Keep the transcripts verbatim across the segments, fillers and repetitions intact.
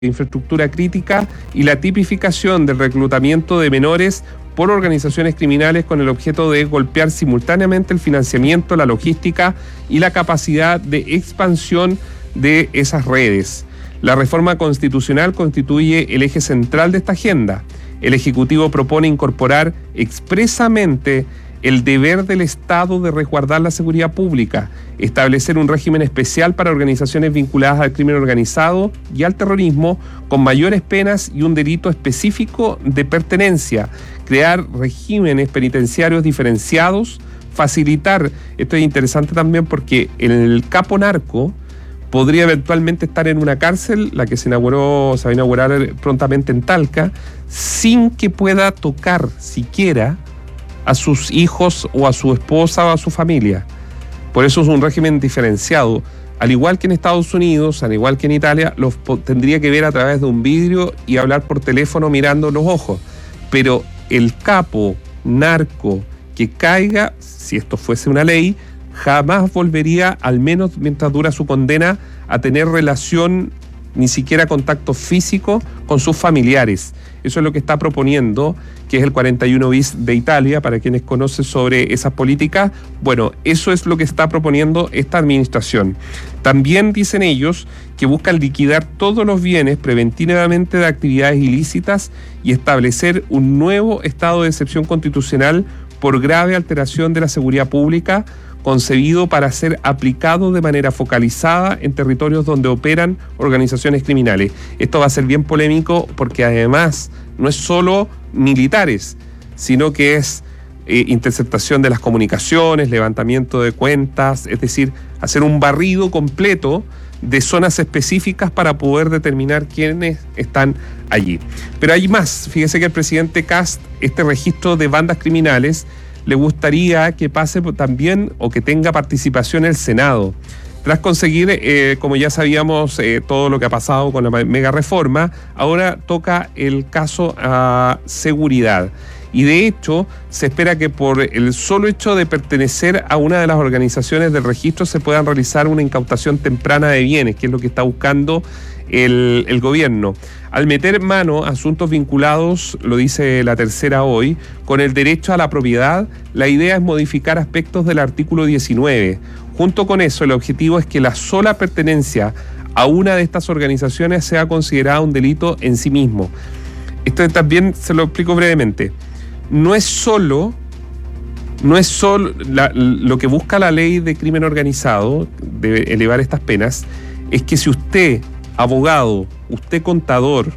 infraestructura crítica y la tipificación del reclutamiento de menores por organizaciones criminales con el objeto de golpear simultáneamente el financiamiento, la logística y la capacidad de expansión de esas redes. La reforma constitucional constituye el eje central de esta agenda. El Ejecutivo propone incorporar expresamente el deber del Estado de resguardar la seguridad pública, establecer un régimen especial para organizaciones vinculadas al crimen organizado y al terrorismo con mayores penas y un delito específico de pertenencia, crear regímenes penitenciarios diferenciados, facilitar, esto es interesante también porque el capo narco podría eventualmente estar en una cárcel, la que se inauguró, se va a inaugurar prontamente en Talca, sin que pueda tocar siquiera a sus hijos o a su esposa o a su familia. Por eso es un régimen diferenciado. Al igual que en Estados Unidos, al igual que en Italia, los tendría que ver a través de un vidrio y hablar por teléfono mirando los ojos. Pero el capo narco que caiga, si esto fuese una ley, jamás volvería, al menos mientras dura su condena, a tener relación, ni siquiera contacto físico con sus familiares. Eso es lo que está proponiendo, que es el cuarenta y uno bis de Italia, para quienes conocen sobre esas políticas. Bueno, eso es lo que está proponiendo esta administración. También dicen ellos que buscan liquidar todos los bienes preventivamente de actividades ilícitas y establecer un nuevo estado de excepción constitucional por grave alteración de la seguridad pública, concebido para ser aplicado de manera focalizada en territorios donde operan organizaciones criminales. Esto va a ser bien polémico porque además no es solo militares, sino que es eh, interceptación de las comunicaciones, levantamiento de cuentas, es decir, hacer un barrido completo de zonas específicas para poder determinar quiénes están allí. Pero hay más. Fíjese que el presidente Kast, este registro de bandas criminales, le gustaría que pase también o que tenga participación el Senado. Tras conseguir, eh, como ya sabíamos, eh, todo lo que ha pasado con la mega reforma, ahora toca el caso a seguridad. Y de hecho, se espera que por el solo hecho de pertenecer a una de las organizaciones del registro se puedan realizar una incautación temprana de bienes, que es lo que está buscando el, el gobierno. Al meter mano a asuntos vinculados, lo dice La Tercera hoy, con el derecho a la propiedad, la idea es modificar aspectos del artículo diecinueve. Junto con eso, el objetivo es que la sola pertenencia a una de estas organizaciones sea considerada un delito en sí mismo. Esto también se lo explico brevemente. No es solo, no es solo la, lo que busca la ley de crimen organizado, de elevar estas penas, es que si usted, abogado, usted contador,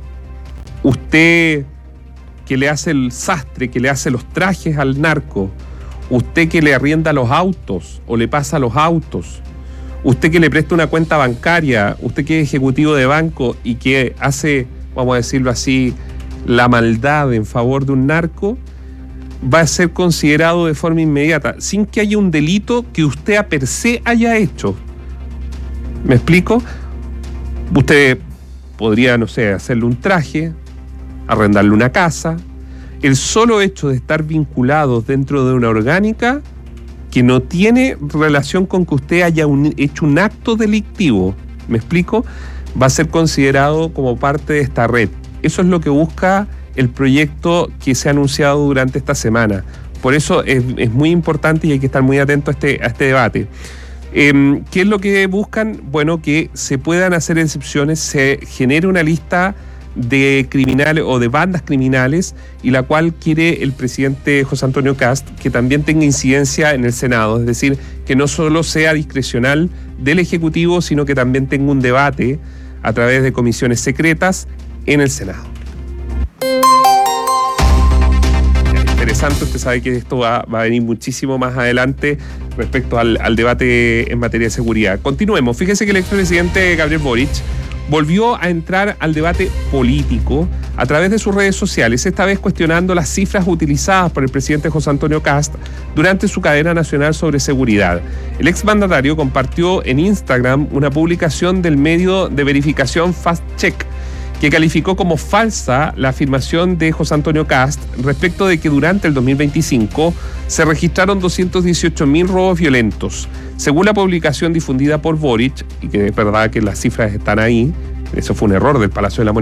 usted que le hace el sastre, que le hace los trajes al narco, usted que le arrienda los autos o le pasa los autos, usted que le presta una cuenta bancaria, usted que es ejecutivo de banco y que hace, vamos a decirlo así, la maldad en favor de un narco, va a ser considerado de forma inmediata, sin que haya un delito que usted a per se haya hecho. ¿Me explico? Usted podría, no sé, hacerle un traje, arrendarle una casa. El solo hecho de estar vinculados dentro de una orgánica que no tiene relación con que usted haya un, hecho un acto delictivo, ¿me explico?, va a ser considerado como parte de esta red. Eso es lo que busca el proyecto que se ha anunciado durante esta semana. Por eso es, es muy importante y hay que estar muy atento a este, a este debate. Eh, ¿Qué es lo que buscan? Bueno, que se puedan hacer excepciones, se genere una lista de criminales o de bandas criminales, y la cual quiere el presidente José Antonio Kast que también tenga incidencia en el Senado, es decir, que no solo sea discrecional del Ejecutivo, sino que también tenga un debate a través de comisiones secretas en el Senado. Interesante, usted sabe que esto va, va a venir muchísimo más adelante respecto al, al debate en materia de seguridad. Continuemos. Fíjese que el expresidente Gabriel Boric volvió a entrar al debate político a través de sus redes sociales, esta vez cuestionando las cifras utilizadas por el presidente José Antonio Kast durante su cadena nacional sobre seguridad. El exmandatario compartió en Instagram una publicación del medio de verificación Fast Check, que calificó como falsa la afirmación de José Antonio Kast respecto de que durante el dos mil veinticinco se registraron doscientos dieciocho mil robos violentos. Según la publicación difundida por Boric, y que es verdad que las cifras están ahí, eso fue un error del Palacio de la Moneda.